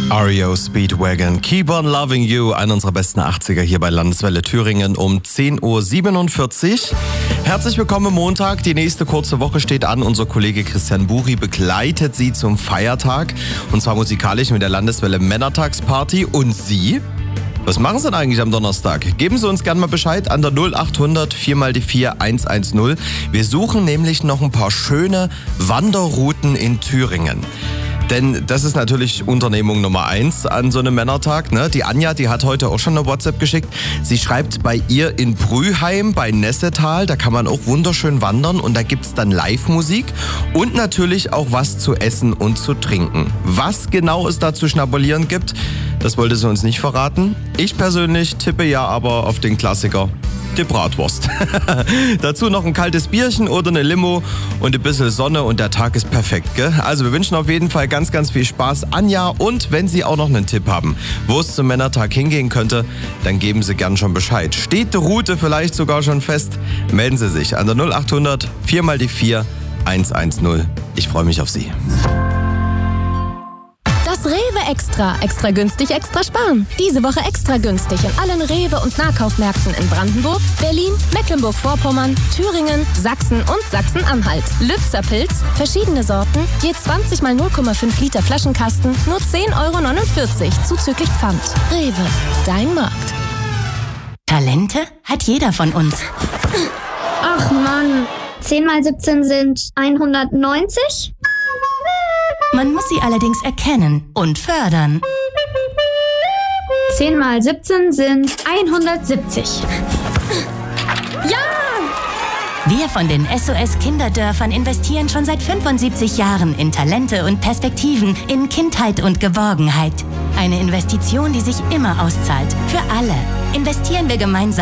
REO Speedwagon, Keep on Loving You, einer unserer besten 80er hier bei Landeswelle Thüringen um 10.47 Uhr. Herzlich willkommen Montag, die nächste kurze Woche steht an. Unser Kollege Christian Buri begleitet Sie zum Feiertag und zwar musikalisch mit der Landeswelle Männertagsparty. Und Sie? Was machen Sie denn eigentlich am Donnerstag? Geben Sie uns gerne mal Bescheid an der 0800 4x4 110. Wir suchen nämlich noch ein paar schöne Wanderrouten in Thüringen. Denn das ist natürlich Unternehmung Nummer 1 an so einem Männertag. Ne? Die Anja, die hat heute auch schon eine WhatsApp geschickt. Sie schreibt bei ihr in Brüheim bei Nessetal, da kann man auch wunderschön wandern und da gibt's dann Live-Musik und natürlich auch was zu essen und zu trinken. Was genau es da zu schnabulieren gibt, das wollte sie uns nicht verraten. Ich persönlich tippe ja aber auf den Klassiker, die Bratwurst. Dazu noch ein kaltes Bierchen oder eine Limo und ein bisschen Sonne und der Tag ist perfekt, gell? Also wir wünschen auf jeden Fall ganz, ganz viel Spaß, Anja. Und wenn Sie auch noch einen Tipp haben, wo es zum Männertag hingehen könnte, dann geben Sie gern schon Bescheid. Steht die Route vielleicht sogar schon fest? Melden Sie sich an der 0800 4x4 110. Ich freue mich auf Sie. Das Rewe Extra. Extra günstig, extra sparen. Diese Woche extra günstig in allen Rewe- und Nahkaufmärkten in Brandenburg, Berlin, Mecklenburg-Vorpommern, Thüringen, Sachsen und Sachsen-Anhalt. Lübzer Pilz, verschiedene Sorten, je 20 mal 0,5 Liter Flaschenkasten, nur 10,49 € zuzüglich Pfand. Rewe, dein Markt. Talente hat jeder von uns. Ach Mann, 10 mal 17 sind 190? Man muss sie allerdings erkennen und fördern. 10 mal 17 sind 170. Ja! Wir von den SOS Kinderdörfern investieren schon seit 75 Jahren in Talente und Perspektiven, in Kindheit und Geborgenheit. Eine Investition, die sich immer auszahlt. Für alle. Investieren wir gemeinsam.